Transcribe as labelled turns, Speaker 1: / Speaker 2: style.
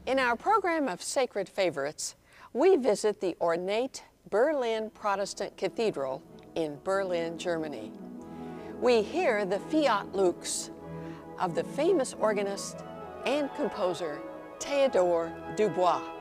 Speaker 1: In our program of Sacred Favorites, we visit the ornate Berlin Protestant Cathedral in Berlin, Germany. We hear the Fiat Lux of the famous organist and composer Théodore Dubois.